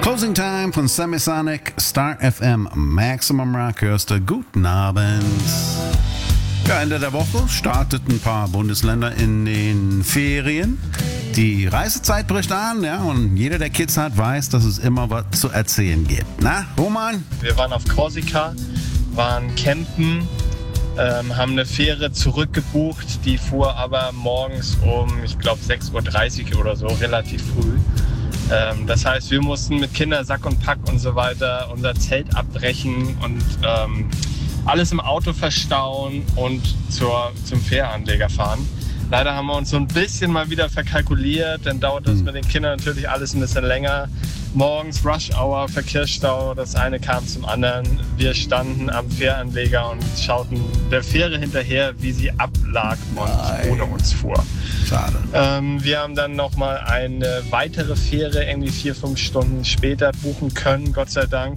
Closing Time von Semisonic, Star FM, Maximum Rock, hörst du. Guten Abend. Ja, Ende der Woche starteten ein paar Bundesländer in den Ferien. Die Reisezeit bricht an, ja, und jeder, der Kids hat, weiß, dass es immer was zu erzählen gibt. Na, Roman? Wir waren auf Korsika, waren campen, haben eine Fähre zurückgebucht, die fuhr aber morgens um, ich glaube, 6:30 Uhr oder so, relativ früh. Das heißt, wir mussten mit Kindersack und Pack und so weiter unser Zelt abbrechen und alles im Auto verstauen und zum Fähranleger fahren. Leider haben wir uns so ein bisschen mal wieder verkalkuliert, dann dauert das mit den Kindern natürlich alles ein bisschen länger. Morgens Rush Hour, Verkehrsstau, das eine kam zum anderen. Wir standen am Fähranleger und schauten der Fähre hinterher, wie sie ablag und ohne uns fuhr. Schade. Wir haben dann nochmal eine weitere Fähre, irgendwie 4-5 Stunden später buchen können, Gott sei Dank.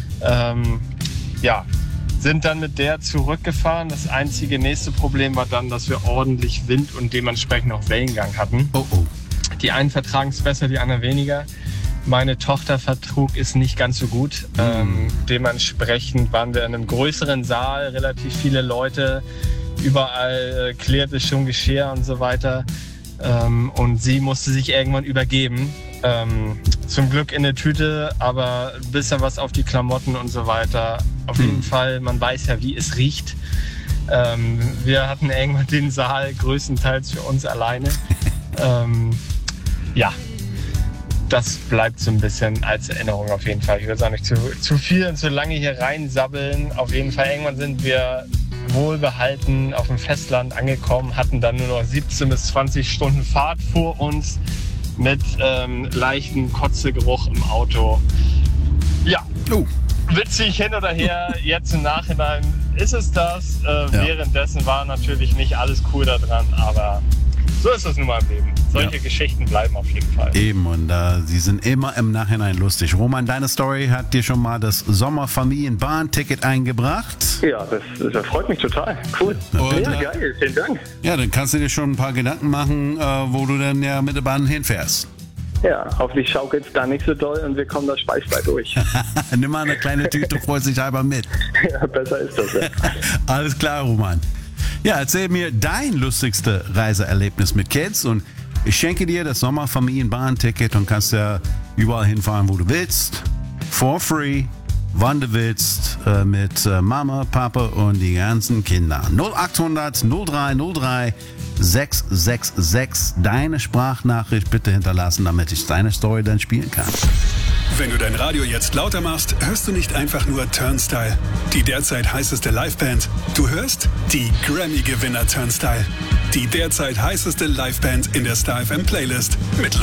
Sind dann mit der zurückgefahren. Das einzige nächste Problem war dann, dass wir ordentlich Wind und dementsprechend auch Wellengang hatten. Oh. Die einen vertragen es besser, die anderen weniger. Meine Tochter vertrug es nicht ganz so gut. Dementsprechend waren wir in einem größeren Saal, relativ viele Leute. Überall klärte schon Geschirr und so weiter. Und sie musste sich irgendwann übergeben. Zum Glück in der Tüte, aber ein bisschen was auf die Klamotten und so weiter. Auf jeden Fall, man weiß ja, wie es riecht. Wir hatten irgendwann den Saal größtenteils für uns alleine. Das bleibt so ein bisschen als Erinnerung auf jeden Fall. Ich will es auch nicht zu viel und zu lange hier reinsabbeln. Auf jeden Fall, irgendwann sind wir wohlbehalten auf dem Festland angekommen, hatten dann nur noch 17 bis 20 Stunden Fahrt vor uns mit leichten Kotzegeruch im Auto. Ja, witzig hin oder her, jetzt im Nachhinein ist es das. Währenddessen war natürlich nicht alles cool da dran, aber so ist das nun mal im Leben. Solche Geschichten bleiben auf jeden Fall. Eben, und sie sind immer im Nachhinein lustig. Roman, deine Story hat dir schon mal das Sommerfamilienbahnticket eingebracht? Ja, das freut mich total. Cool. Und, ja, geil. Vielen Dank. Ja, dann kannst du dir schon ein paar Gedanken machen, wo du dann ja mit der Bahn hinfährst. Ja, hoffentlich schaukelt es da nicht so doll und wir kommen da speisfrei durch. Nimm mal eine kleine Tüte vorsichtshalber mit. Ja, besser ist das, ja. Alles klar, Roman. Ja, erzähl mir dein lustigste Reiseerlebnis mit Kids und ich schenke dir das Sommerfamilienbahnticket und kannst ja überall hinfahren, wo du willst. For free, wann du willst, mit Mama, Papa und die ganzen Kinder. 0800 0303 666. Deine Sprachnachricht bitte hinterlassen, damit ich deine Story dann spielen kann. Wenn du dein Radio jetzt lauter machst, hörst du nicht einfach nur Turnstile, die derzeit heißeste Liveband. Du hörst die Grammy-Gewinner Turnstile, die derzeit heißeste Liveband in der Star FM Playlist mit